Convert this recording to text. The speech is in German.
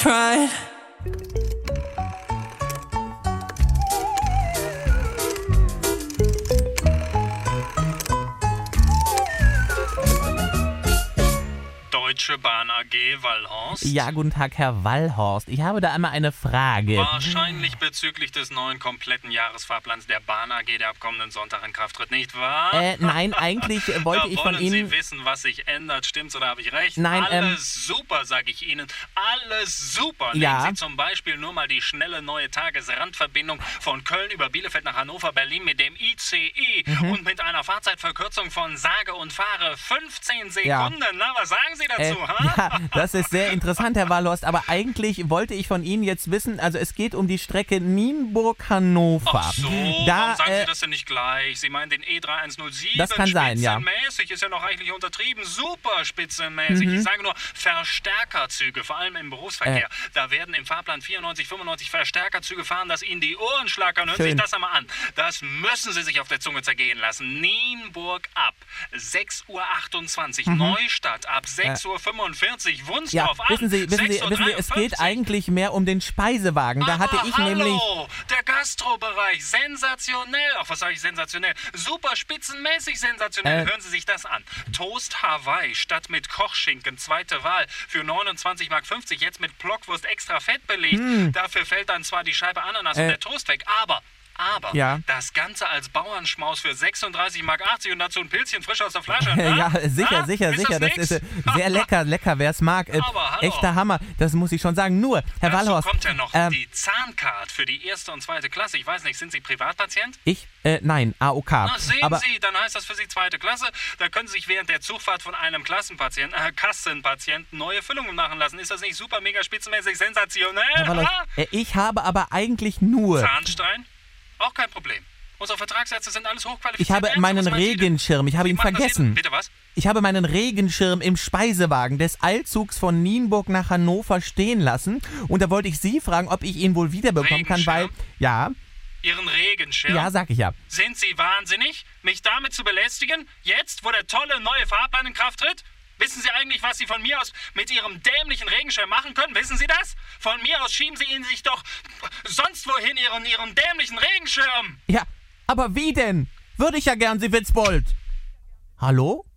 Pride. Deutsche Bahn AG, Wallhorst. Ja, guten Tag, Herr Wallhorst. Ich habe da einmal eine Frage. Wahrscheinlich bezüglich des neuen kompletten Jahresfahrplans der Bahn AG, der ab kommenden Sonntag in Kraft tritt, nicht wahr? Nein, eigentlich wollte ich von Ihnen... Wollen Sie wissen, was sich ändert? Stimmt's oder habe ich recht? Nein, alles super, sage ich Ihnen. Alles super. Ja. Nehmen Sie zum Beispiel nur mal die schnelle neue Tagesrandverbindung von Köln über Bielefeld nach Hannover, Berlin mit dem ICE und mit einer Fahrzeitverkürzung von sage und fahre 15 Sekunden. Ja. Na, was sagen Sie dazu? Ja, das ist sehr interessant, Herr Wallhorst, aber eigentlich wollte ich von Ihnen jetzt wissen, also es geht um die Strecke Nienburg-Hannover. Ach so, warum sagen Sie das denn nicht gleich? Sie meinen den E3107? Das kann sein, ja. Spitzenmäßig, ist ja noch reichlich untertrieben, super spitzenmäßig. Ich sage nur Verstärkerzüge, vor allem im Berufsverkehr. Da werden im Fahrplan 94, 95 Verstärkerzüge fahren, dass Ihnen die Ohren schlackern. Hören Sie sich das einmal an. Das müssen Sie sich auf der Zunge zergehen lassen. Nienburg ab 6:28 Uhr, Neustadt ab 6:45 Uhr, Wunstorf ab wissen Sie, es geht eigentlich mehr um den Speisewagen. Da hatte ich nämlich... Der Gastrobereich, sensationell. Ach, was sage ich sensationell? Super spitzenmäßig sensationell. Hören Sie sich das an. Toast Hawaii statt mit Kochschinken, zweite Wahl für 29,50 Mark, jetzt mit Blockwurst extra fett belegt. Dafür fällt dann zwar die Scheibe Ananas und der Toast weg, aber das Ganze als Bauernschmaus für 36,80 Mark und dazu ein Pilzchen frisch aus der Flasche. Ja, sicher. Das ist sehr lecker, wer es mag. Aber hallo. Echter Hammer, das muss ich schon sagen. Nur, Herr Dazu Wallhorst... kommt ja noch die Zahncard für die erste und zweite Klasse. Ich weiß nicht, sind Sie Privatpatient? Nein, AOK. Na, sehen aber Sie, dann heißt das für Sie zweite Klasse. Da können Sie sich während der Zugfahrt von einem Kassenpatienten neue Füllungen machen lassen. Ist das nicht super, mega spitzenmäßig sensationell? Herr Wallhorst, ich habe aber eigentlich nur... Zahnstein? Auch kein Problem. Unsere Vertragsärzte sind alles hochqualifiziert. Ich habe meinen Regenschirm, ich habe ihn vergessen. Bitte was? Ich habe meinen Regenschirm im Speisewagen des Eilzugs von Nienburg nach Hannover stehen lassen. Und da wollte ich Sie fragen, ob ich ihn wohl wiederbekommen kann, weil... Ja, Ihren Regenschirm? ja, sag ich ja. Sind Sie wahnsinnig, mich damit zu belästigen? Jetzt, wo der tolle neue Fahrplan in Kraft tritt? Wissen Sie eigentlich, was Sie von mir aus mit Ihrem dämlichen Regenschirm machen können? Wissen Sie das? Von mir aus schieben Sie ihn sich doch sonst wohin, Ihren dämlichen Regenschirm. Ja, aber wie denn? Würde ich ja gern, Sie Witzbold. Hallo?